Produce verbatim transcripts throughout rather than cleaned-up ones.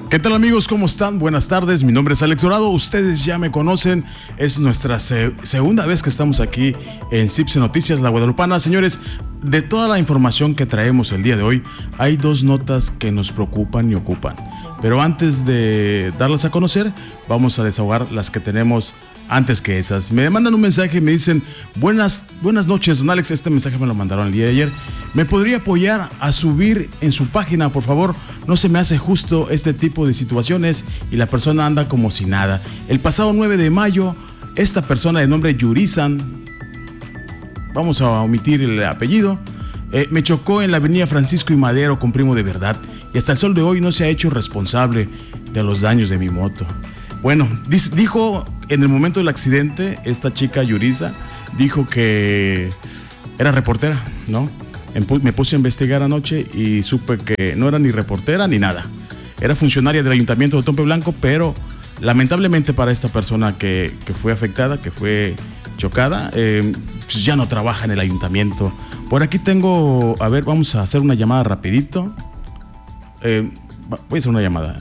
¿Qué tal, amigos? ¿Cómo están? Buenas tardes, mi nombre es Alex Dorado, ustedes ya me conocen, es nuestra se segunda vez que estamos aquí en Cipse Noticias, La Guadalupana. Señores, de toda la información que traemos el día de hoy, hay dos notas que nos preocupan y ocupan, pero antes de darlas a conocer, vamos a desahogar las que tenemos antes que esas. Me mandan un mensaje y me dicen: buenas, buenas noches, don Alex. Este mensaje me lo mandaron el día de ayer. ¿Me podría apoyar a subir en su página, por favor? No se me hace justo este tipo de situaciones y la persona anda como si nada. El pasado nueve de mayo, esta persona de nombre Yurizan, vamos a omitir el apellido, eh, me chocó en la avenida Francisco y Madero con Primo de Verdad, y hasta el sol de hoy no se ha hecho responsable de los daños de mi moto. Bueno, dijo en el momento del accidente, esta chica Yuriza dijo que era reportera, ¿no? Me puse a investigar anoche y supe que no era ni reportera ni nada. Era funcionaria del Ayuntamiento de Otompe Blanco, pero lamentablemente para esta persona que, que fue afectada, que fue chocada, eh, pues ya no trabaja en el ayuntamiento. Por aquí tengo, a ver, vamos a hacer una llamada rapidito. Eh, voy a hacer una llamada.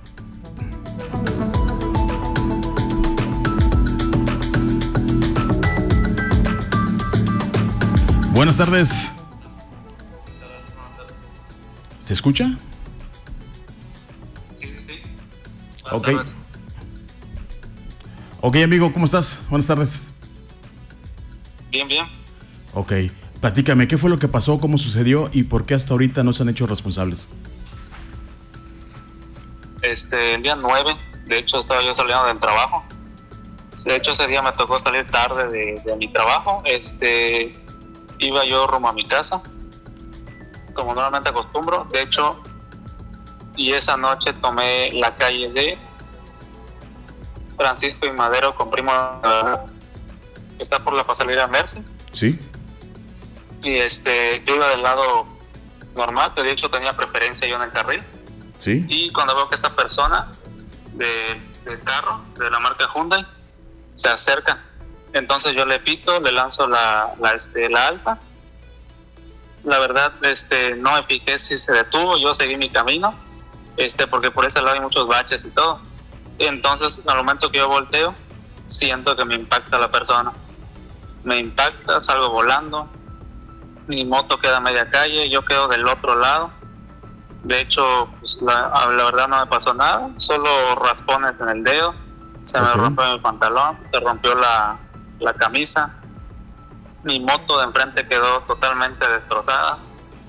Buenas tardes. ¿Se escucha? Sí, sí, sí. Ok. Tardes. Ok, amigo, ¿cómo estás? Buenas tardes. Bien, bien. Ok, platícame, ¿qué fue lo que pasó, cómo sucedió y por qué hasta ahorita no se han hecho responsables? Este, el día nueve, de hecho estaba yo saliendo del trabajo. De hecho ese día me tocó salir tarde de, de mi trabajo. Este, iba yo rumbo a mi casa, como normalmente acostumbro. De hecho, y esa noche tomé la calle de Francisco y Madero con Primo de Verdad, que está por la pasarela Mercy. Sí. Y este, yo iba del lado normal, que de hecho tenía preferencia yo en el carril. Sí. Y cuando veo que esta persona de, del carro, de la marca Hyundai, se acerca, entonces yo le pito, le lanzo la, la, este, la alta. La verdad, este, no me piqué si se detuvo, yo seguí mi camino, este, porque por ese lado hay muchos baches y todo. Entonces, al momento que yo volteo, siento que me impacta la persona. Me impacta, salgo volando, mi moto queda a media calle, yo quedo del otro lado. De hecho, pues, la, la verdad no me pasó nada, solo raspones en el dedo, se okay. me rompió mi pantalón, se rompió la, la camisa. Mi moto de enfrente quedó totalmente destrozada.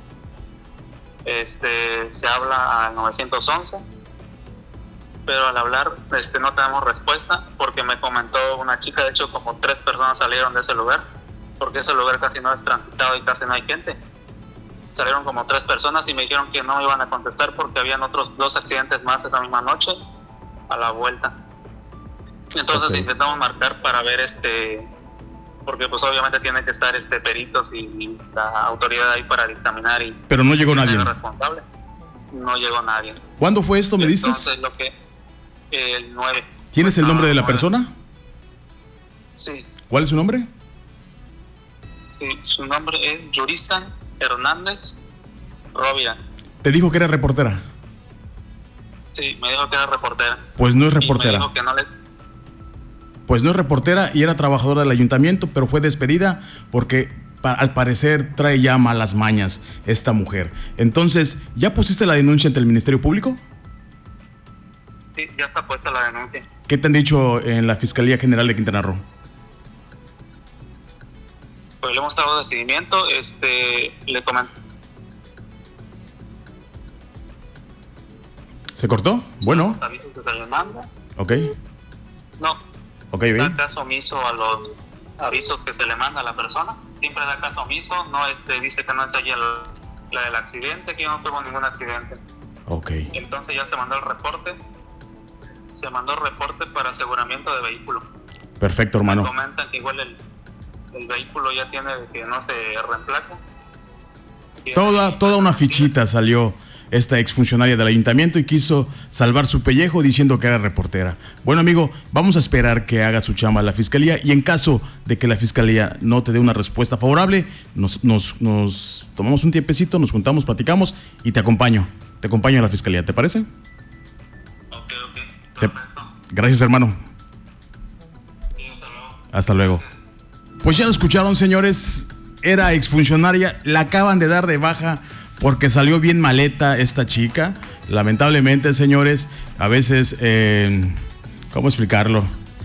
Este, se habla al nueve once, pero al hablar este, no tenemos respuesta, porque me comentó una chica, de hecho como tres personas salieron de ese lugar, porque ese lugar casi no es transitado y casi no hay gente. Salieron como tres personas y me dijeron que no me iban a contestar porque habían otros dos accidentes más esa misma noche a la vuelta. Entonces okay. intentamos marcar para ver este... porque pues obviamente tiene que estar este peritos y, y la autoridad ahí para dictaminar y... Pero no llegó nadie. Responsable. No llegó nadie. ¿Cuándo fue esto, me dices? Entonces lo que... el nueve. ¿Tienes pues, el nombre no, de la nueve. persona? Sí. ¿Cuál es su nombre? Sí, su nombre es Yurizan Hernández Rovira. ¿Te dijo que era reportera? Sí, me dijo que era reportera. Pues no es reportera. Y me dijo que no le... Pues no es reportera y era trabajadora del ayuntamiento, pero fue despedida porque pa, al parecer trae ya malas mañas esta mujer. Entonces, ¿ya pusiste la denuncia ante el Ministerio Público? Sí, ya está puesta la denuncia. ¿Qué te han dicho en la Fiscalía General de Quintana Roo? Pues le hemos dado de seguimiento, este, le comenté. ¿Se cortó? Bueno. Avisos que se le manda. Ok. No. Ok, bien. Da caso omiso a los avisos que se le manda a la persona. Siempre da caso omiso, no este, dice que no enseña la del accidente, que yo no tuve ningún accidente. Ok. Entonces ya se mandó el reporte. Se mandó el reporte para aseguramiento de vehículo. Perfecto, hermano. Me comentan que igual el, el vehículo ya tiene que no se reemplaza. Toda, toda una fichita salió esta exfuncionaria del ayuntamiento y quiso salvar su pellejo diciendo que era reportera. Bueno, amigo, vamos a esperar que haga su chamba la fiscalía y en caso de que la fiscalía no te dé una respuesta favorable, nos, nos, nos tomamos un tiempecito, nos juntamos, platicamos y te acompaño. Te acompaño a la fiscalía, ¿te parece? Te... Gracias, hermano. Hasta luego. Pues ya lo escucharon, señores. Era exfuncionaria. La acaban de dar de baja porque salió bien maleta esta chica. Lamentablemente, señores, a veces, eh, ¿cómo explicarlo?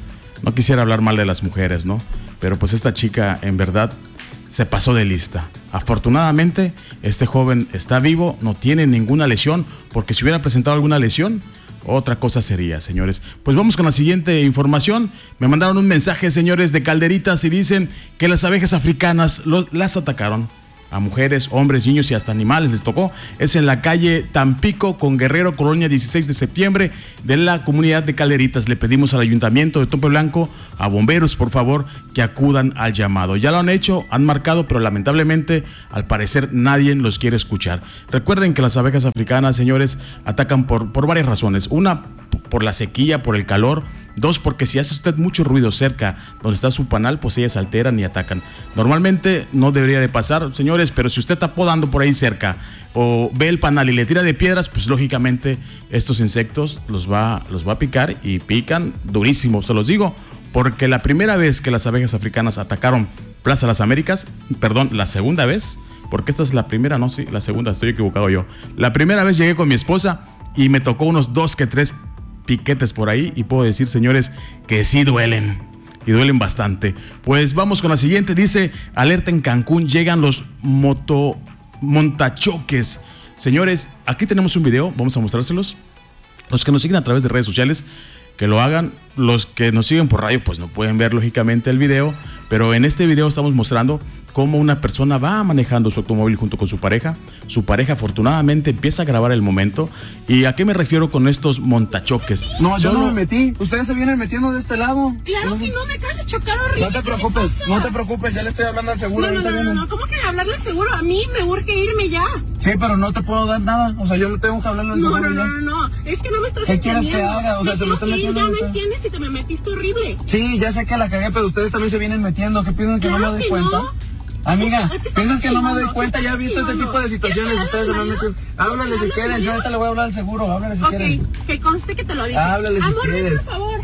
No quisiera hablar mal de las mujeres, ¿no? Pero pues esta chica, en verdad, se pasó de lista. Afortunadamente, este joven está vivo, no tiene ninguna lesión, porque si hubiera presentado alguna lesión, otra cosa sería, señores. Pues vamos con la siguiente información. Me mandaron un mensaje, señores, de Calderitas y dicen que las abejas africanas lo, las atacaron. A mujeres, hombres, niños y hasta animales les tocó. Es en la calle Tampico con Guerrero, Colonia dieciséis de septiembre, de la comunidad de Calderitas. Le pedimos al ayuntamiento de Tope Blanco, a bomberos, por favor, que acudan al llamado. Ya lo han hecho, han marcado, pero lamentablemente, al parecer, nadie los quiere escuchar. Recuerden que las abejas africanas, señores, atacan por, por varias razones. Una, por la sequía, por el calor. Dos, porque si hace usted mucho ruido cerca donde está su panal, pues ellas se alteran y atacan. Normalmente no debería de pasar, señores, pero si usted está podando por ahí cerca o ve el panal y le tira de piedras, pues lógicamente estos insectos los va, los va a picar y pican durísimo, se los digo, porque la primera vez que las abejas africanas atacaron Plaza Las Américas, perdón, la segunda vez, porque esta es la primera, no, sí, la segunda, estoy equivocado yo. La primera vez llegué con mi esposa y me tocó unos dos que tres piquetes por ahí y puedo decir, señores, que sí duelen y duelen bastante. Pues vamos con la siguiente. Dice: alerta en Cancún, llegan los moto montachoques. Señores, aquí tenemos un video, vamos a mostrárselos. Los que nos siguen a través de redes sociales, que lo hagan. Los que nos siguen por radio, pues no pueden ver lógicamente el video, pero en este video estamos mostrando cómo una persona va manejando su automóvil junto con su pareja. Su pareja afortunadamente empieza a grabar el momento. ¿Y a qué me refiero con estos montachoques? No, yo Solo... no me metí. Ustedes se vienen metiendo de este lado. Claro que no, me acabas de chocar horrible. No te preocupes, no te preocupes, ya le estoy hablando al seguro. No, no, no, no, no, ¿cómo que hablarle al seguro? A mí me urge irme ya. Sí, pero no te puedo dar nada. O sea, yo tengo que hablarle al no, seguro. No, no, no, no, es que no me estás ¿Qué entendiendo. ¿Qué quieres que haga? O sea, me se me está metiendo. Ya no entiendes si te me metiste horrible. Sí, ya sé que la cagué, pero ustedes también se vienen metiendo. ¿Qué piensan que claro no me doy que cuenta? No. Amiga, ¿piensas que no me doy no, cuenta? Ya he visto este tipo de situaciones. Ustedes se me han metido. Háblale si quieren. Yo ahorita le voy a hablar al seguro. Háblale si okay, quieren. Ok, que conste que te lo dije. Háblale si Amor, quieren. por favor.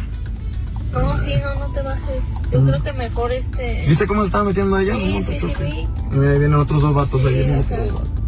No, sí, no, no te bajes. Yo mm. creo que mejor este... ¿Viste cómo se estaba metiendo ella? Sí, no, sí, sí, vi. Mira, ahí vienen otros dos vatos. Sí, ahí vienen otros otros dos vatos.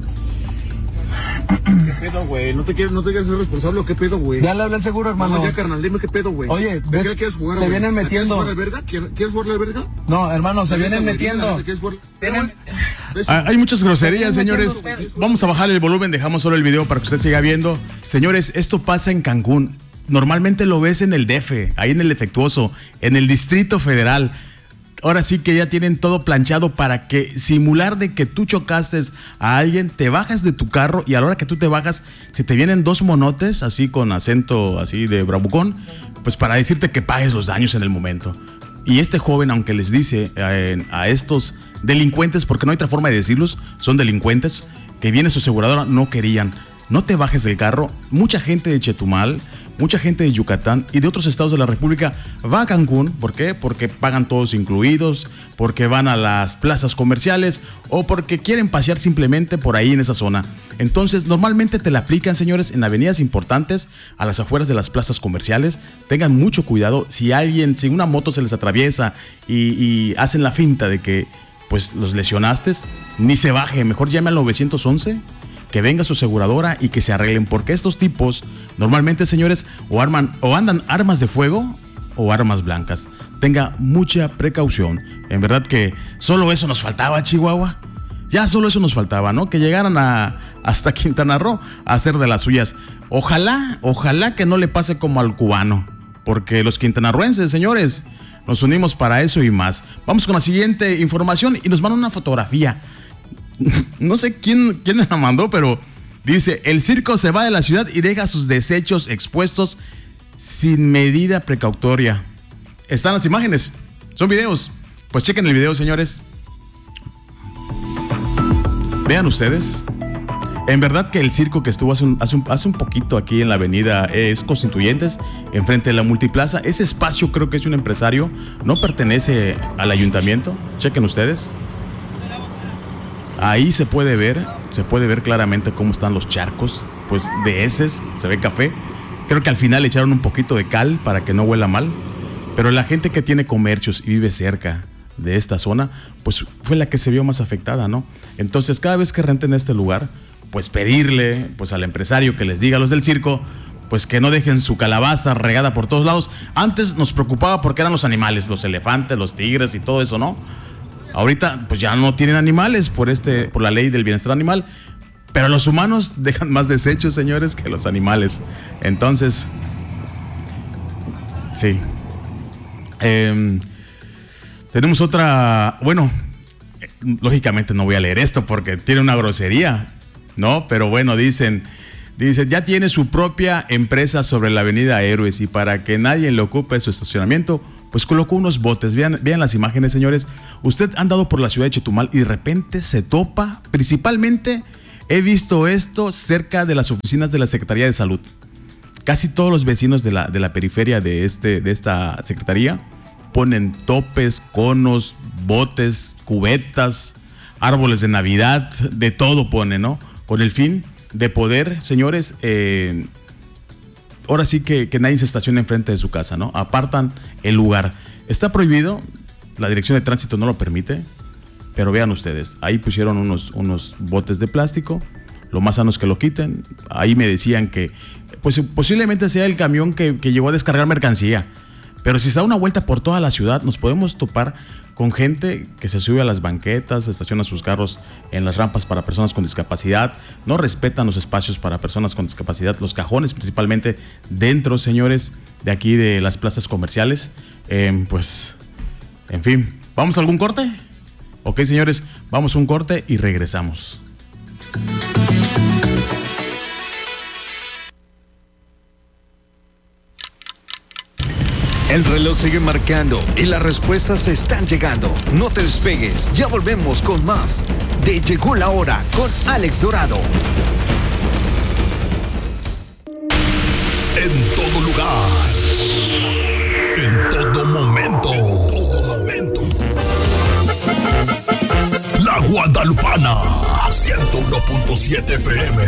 ¿Qué pedo, güey? ¿No te quieres, no te quieres ser responsable o qué pedo, güey? Ya le hablé al seguro, hermano. No, ya, carnal, dime qué pedo, güey. Oye, ¿ves? ¿Qué quieres jugar, se güey? vienen metiendo. ¿Quieres jugar al verga? ¿Quieres jugar al verga? No, hermano, se vienen Güey, metiendo. ¿Quieres jugar? Vienen... Ah, hay muchas groserías, señores. Vamos a bajar el volumen, dejamos solo el video para que usted siga viendo. Señores, esto pasa en Cancún. Normalmente lo ves en el D F, ahí en el Defectuoso, en el Distrito Federal. Ahora sí que ya tienen todo planchado para que simular de que tú chocaste a alguien, te bajas de tu carro y a la hora que tú te bajas, se te vienen dos monotes, así con acento así de bravucón, pues para decirte que pagues los daños en el momento. Y este joven, aunque les dice eh, a estos delincuentes, porque no hay otra forma de decirlos, son delincuentes, que viene su aseguradora, no querían. No te bajes del carro. Mucha gente de Chetumal, mucha gente de Yucatán y de otros estados de la República va a Cancún. ¿Por qué? Porque pagan todos incluidos, porque van a las plazas comerciales o porque quieren pasear simplemente por ahí en esa zona. Entonces, normalmente te la aplican, señores, en avenidas importantes, a las afueras de las plazas comerciales. Tengan mucho cuidado. Si alguien, si una moto se les atraviesa y, y hacen la finta de que pues los lesionaste, ni se baje. Mejor llame al nueve once, que venga su aseguradora y que se arreglen, porque estos tipos normalmente, señores, o arman o andan armas de fuego o armas blancas. Tenga mucha precaución. En verdad que solo eso nos faltaba, Chihuahua. Ya solo eso nos faltaba, ¿no? Que llegaran a, hasta Quintana Roo a hacer de las suyas. Ojalá, ojalá que no le pase como al cubano, porque los quintanarroenses, señores, nos unimos para eso y más. Vamos con la siguiente información y nos mandan una fotografía. No sé quién, quién la mandó, pero dice: el circo se va de la ciudad y deja sus desechos expuestos sin medida precautoria. Están las imágenes, son videos. Pues chequen el video, señores. Vean ustedes. En verdad que el circo que estuvo hace un, hace un, hace un poquito aquí en la avenida es Constituyentes, enfrente de la Multiplaza. Ese espacio creo que es un empresario, no pertenece al ayuntamiento. Chequen ustedes. Ahí se puede ver, se puede ver claramente cómo están los charcos, pues de heces, se ve café. Creo que al final le echaron un poquito de cal para que no huela mal. Pero la gente que tiene comercios y vive cerca de esta zona, pues fue la que se vio más afectada, ¿no? Entonces, cada vez que renten este lugar, pues pedirle pues al empresario que les diga a los del circo, pues que no dejen su calabaza regada por todos lados. Antes nos preocupaba porque eran los animales, los elefantes, los tigres y todo eso, ¿no? Ahorita pues ya no tienen animales por este, por la ley del bienestar animal, pero los humanos dejan más desechos, señores, que los animales. Entonces, sí. Eh, tenemos otra, bueno, lógicamente no voy a leer esto porque tiene una grosería, ¿no? Pero bueno, dicen, dicen, ya tiene su propia empresa sobre la avenida Héroes y para que nadie le ocupe su estacionamiento, pues colocó unos botes. Vean, vean las imágenes, señores. Usted ha andado por la ciudad de Chetumal y de repente se topa, principalmente he visto esto cerca de las oficinas de la Secretaría de Salud. Casi todos los vecinos de la, de la periferia de, este, de esta secretaría ponen topes, conos, botes, cubetas, árboles de Navidad, de todo ponen, ¿no? Con el fin de poder, señores, eh, ahora sí que, que nadie se estacione enfrente de su casa, ¿no? Apartan el lugar. Está prohibido, la Dirección de Tránsito no lo permite, pero vean ustedes, ahí pusieron unos, unos botes de plástico, lo más sano es que lo quiten. Ahí me decían que pues posiblemente sea el camión que, que llegó a descargar mercancía, pero si se da una vuelta por toda la ciudad nos podemos topar con gente que se sube a las banquetas, estaciona sus carros en las rampas para personas con discapacidad, no respetan los espacios para personas con discapacidad, los cajones principalmente dentro, señores, de aquí de las plazas comerciales. Eh, pues, en fin, ¿vamos a algún corte? Ok, señores, vamos a un corte y regresamos. El reloj sigue marcando y las respuestas están llegando. No te despegues, ya volvemos con más de Llegó la Hora con Alex Dorado. En todo lugar, en todo momento, en todo momento. La Guadalupana, ciento uno punto siete F M.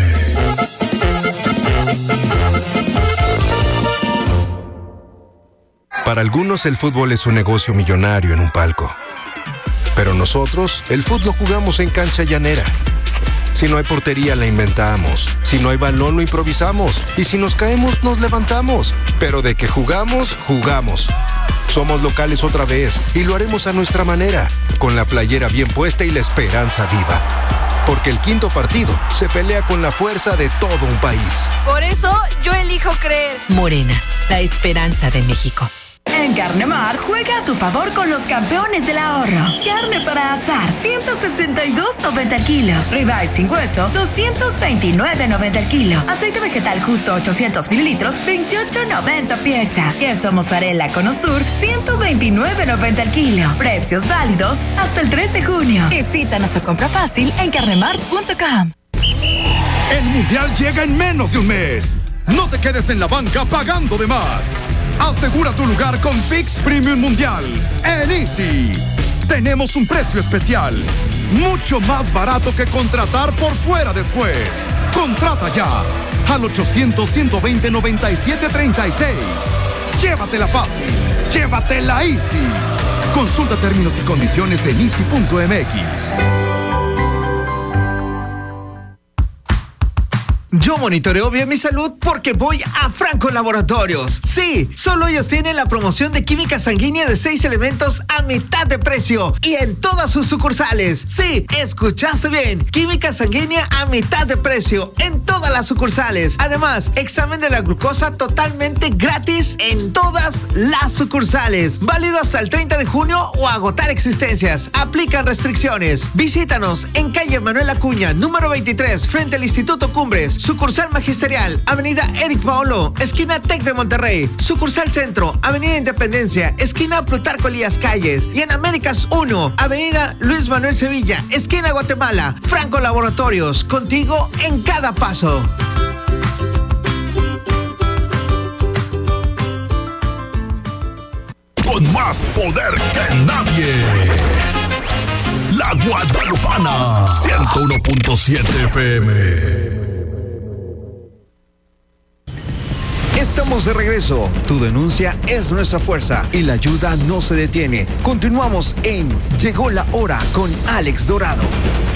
Para algunos el fútbol es un negocio millonario en un palco. Pero nosotros, el fútbol lo jugamos en cancha llanera. Si no hay portería, la inventamos. Si no hay balón, lo improvisamos. Y si nos caemos, nos levantamos. Pero de que jugamos, jugamos. Somos locales otra vez y lo haremos a nuestra manera, con la playera bien puesta y la esperanza viva. Porque el quinto partido se pelea con la fuerza de todo un país. Por eso, yo elijo creer. Morena, la esperanza de México. En Carnemar, juega a tu favor con los campeones del ahorro. Carne para asar, ciento sesenta y dos noventa el kilo. Ribeye sin hueso, doscientos veintinueve noventa el kilo. Aceite vegetal justo ochocientos mililitros, veintiocho noventa pieza. Queso mozzarella Conosur, ciento veintinueve noventa el kilo. Precios válidos hasta el tres de junio. Visítanos o compra fácil en carnemart punto com. El Mundial llega en menos de un mes. No te quedes en la banca pagando de más. Asegura tu lugar con Fix Premium Mundial en Easy. Tenemos un precio especial, mucho más barato que contratar por fuera después. Contrata ya al ochocientos, ciento veinte, noventa y siete treinta y seis. Llévatela fácil, llévatela Easy. Consulta términos y condiciones en easy punto m x. Yo monitoreo bien mi salud porque voy a Franco Laboratorios. Sí, solo ellos tienen la promoción de química sanguínea de seis elementos a mitad de precio y en todas sus sucursales. Sí, escuchaste bien. Química sanguínea a mitad de precio en todas las sucursales. Además, examen de la glucosa totalmente gratis en todas las sucursales. Válido hasta el treinta de junio o agotar existencias. Aplican restricciones. Visítanos en calle Manuel Acuña, número veintitrés, frente al Instituto Cumbres. Sucursal Magisterial, Avenida Eric Paolo, esquina Tec de Monterrey. Sucursal Centro, Avenida Independencia, esquina Plutarco Elías Calles. Y en Américas uno, Avenida Luis Manuel Sevilla, esquina Guatemala. Franco Laboratorios, contigo en cada paso. Con más poder que nadie. La Guadalupana, ciento uno punto siete F M. Estamos de regreso. Tu denuncia es nuestra fuerza y la ayuda no se detiene. Continuamos en Llegó la Hora con Alex Dorado.